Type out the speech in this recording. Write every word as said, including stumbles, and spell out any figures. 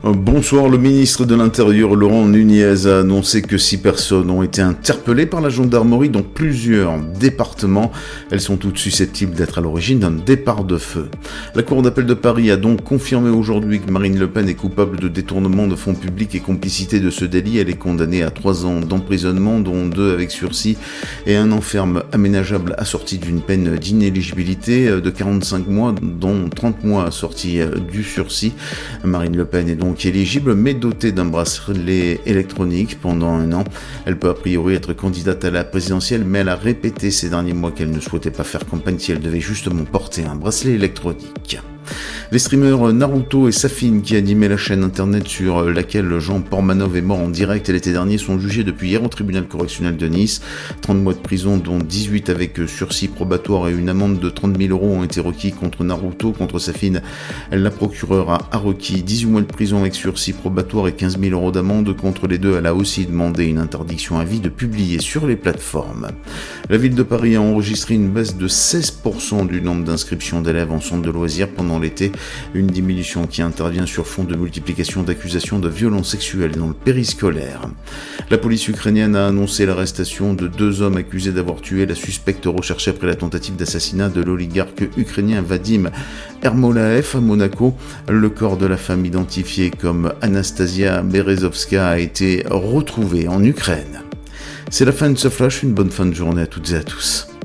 Bonsoir, le ministre de l'Intérieur Laurent Nunez a annoncé que six personnes ont été interpellées par la gendarmerie dans plusieurs départements. Elles sont toutes susceptibles d'être à l'origine d'un départ de feu. La Cour d'appel de Paris a donc confirmé aujourd'hui que Marine Le Pen est coupable de détournement de fonds publics et complicité de ce délit. Elle est condamnée à trois ans d'emprisonnement, dont deux avec sursis et un an ferme aménageable assorti d'une peine d'inéligibilité de quarante-cinq mois, dont trente mois assortis du sursis. Marine Le Pen est donc éligible mais dotée d'un bracelet électronique pendant un an. Elle peut a priori être candidate à la présidentielle, mais elle a répété ces derniers mois qu'elle ne souhaitait pas faire campagne si elle devait justement porter un bracelet électronique. Les streamers Naruto et Safin, qui animaient la chaîne internet sur laquelle Jean Portmanov est mort en direct l'été dernier, sont jugés depuis hier au tribunal correctionnel de Nice. trente mois de prison, dont dix-huit avec sursis probatoire et une amende de trente mille euros ont été requis contre Naruto. Contre Safin, la procureure a requis dix-huit mois de prison avec sursis probatoire et quinze mille euros d'amende. Contre les deux, elle a aussi demandé une interdiction à vie de publier sur les plateformes. La ville de Paris a enregistré une baisse de seize pour cent du nombre d'inscriptions d'élèves en centre de loisirs pendant l'été, une diminution qui intervient sur fond de multiplication d'accusations de violences sexuelles dans le périscolaire. La police ukrainienne a annoncé l'arrestation de deux hommes accusés d'avoir tué la suspecte recherchée après la tentative d'assassinat de l'oligarque ukrainien Vadim Ermolaev à Monaco. Le corps de la femme identifiée comme Anastasia Berezovska a été retrouvé en Ukraine. C'est la fin de ce flash, une bonne fin de journée à toutes et à tous.